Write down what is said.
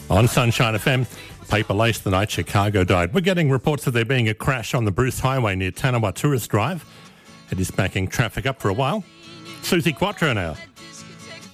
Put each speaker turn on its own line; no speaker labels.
On Sunshine FM, paper laced the night Chicago died. We're getting reports of there being a crash on the Bruce Highway near Tanawa Tourist Drive. It is backing traffic up for a while. Susie Quattro now.